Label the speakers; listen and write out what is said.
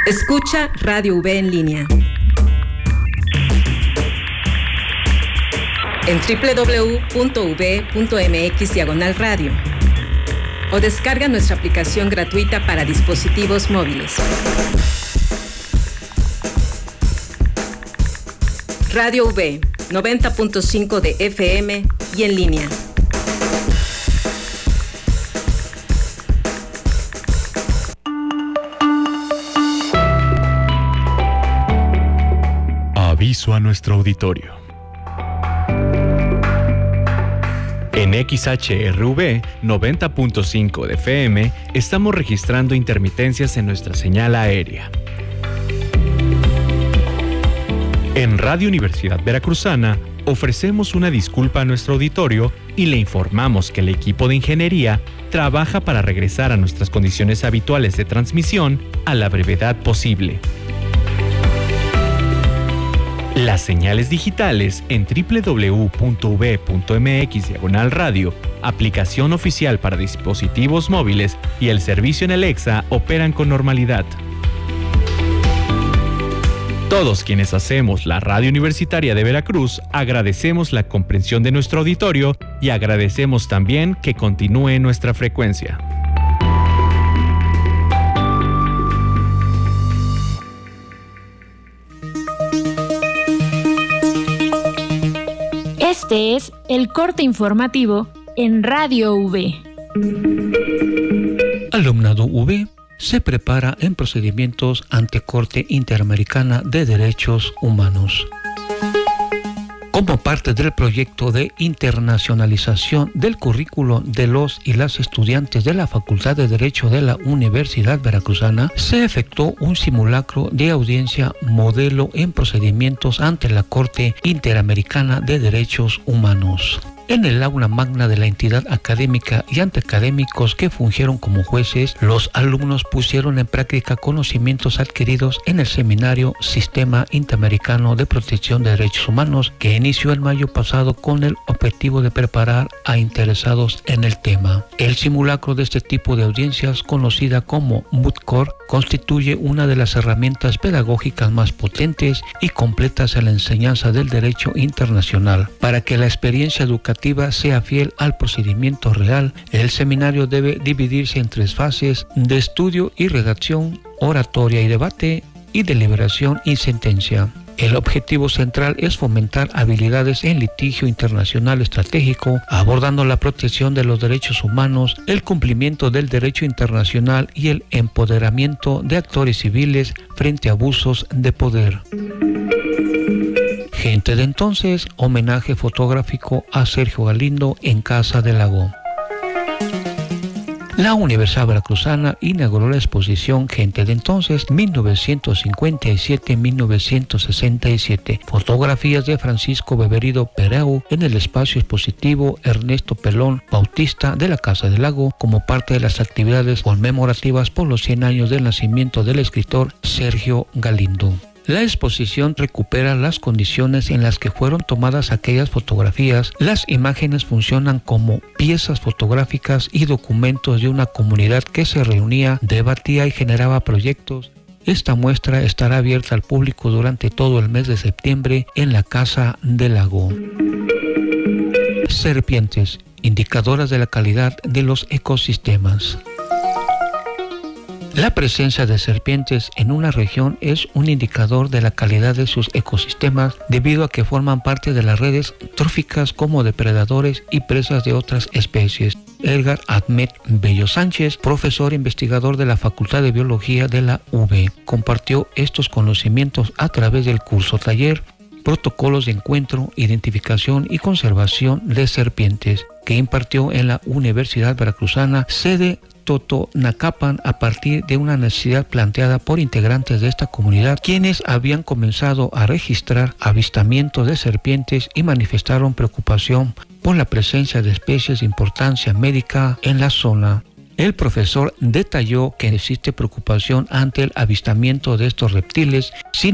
Speaker 1: Escucha Radio V en línea en www.v.mx/radio o descarga nuestra aplicación gratuita para dispositivos móviles. Radio V, 90.5 de FM y en línea.
Speaker 2: Aviso a nuestro auditorio. En XHRV 90.5 de FM estamos registrando intermitencias en nuestra señal aérea. En Radio Universidad Veracruzana ofrecemos una disculpa a nuestro auditorio y le informamos que el equipo de ingeniería trabaja para regresar a nuestras condiciones habituales de transmisión a la brevedad posible. Las señales digitales en www.v.mx/radio, aplicación oficial para dispositivos móviles y el servicio en Alexa operan con normalidad. Todos quienes hacemos la Radio Universitaria de Veracruz agradecemos la comprensión de nuestro auditorio y agradecemos también que continúe nuestra frecuencia.
Speaker 3: Este es el corte informativo en Radio V.
Speaker 4: Alumnado V se prepara en procedimientos ante Corte Interamericana de Derechos Humanos. Como parte del proyecto de internacionalización del currículo de los y las estudiantes de la Facultad de Derecho de la Universidad Veracruzana, se efectuó un simulacro de audiencia modelo en procedimientos ante la Corte Interamericana de Derechos Humanos. En el aula magna de la entidad académica y ante académicos que fungieron como jueces, los alumnos pusieron en práctica conocimientos adquiridos en el seminario Sistema Interamericano de Protección de Derechos Humanos, que inició en mayo pasado con el objetivo de preparar a interesados en el tema. El simulacro de este tipo de audiencias, conocida como Moot Court, constituye una de las herramientas pedagógicas más potentes y completas en la enseñanza del derecho internacional. Para que la experiencia educativa sea fiel al procedimiento real, el seminario debe dividirse en 3 fases de estudio y redacción, oratoria y debate, y deliberación y sentencia. El objetivo central es fomentar habilidades en litigio internacional estratégico, abordando la protección de los derechos humanos, el cumplimiento del derecho internacional y el empoderamiento de actores civiles frente a abusos de poder. Gente de entonces, homenaje fotográfico a Sergio Galindo en Casa del Lago. La Universidad Veracruzana inauguró la exposición Gente de entonces 1957-1967, fotografías de Francisco Beberido Pereu en el espacio expositivo Ernesto Pelón Bautista de la Casa del Lago, como parte de las actividades conmemorativas por los 100 años del nacimiento del escritor Sergio Galindo. La exposición recupera las condiciones en las que fueron tomadas aquellas fotografías. Las imágenes funcionan como piezas fotográficas y documentos de una comunidad que se reunía, debatía y generaba proyectos. Esta muestra estará abierta al público durante todo el mes de septiembre en la Casa del Lago. Serpientes, indicadoras de la calidad de los ecosistemas. La presencia de serpientes en una región es un indicador de la calidad de sus ecosistemas debido a que forman parte de las redes tróficas como depredadores y presas de otras especies. Edgar Ahmed Bello Sánchez, profesor investigador de la Facultad de Biología de la UV, compartió estos conocimientos a través del curso taller Protocolos de Encuentro, Identificación y Conservación de Serpientes, que impartió en la Universidad Veracruzana, sede Totonacapan, a partir de una necesidad planteada por integrantes de esta comunidad, quienes habían comenzado a registrar avistamientos de serpientes y manifestaron preocupación por la presencia de especies de importancia médica en la zona. El profesor detalló que existe preocupación ante el avistamiento de estos reptiles, sin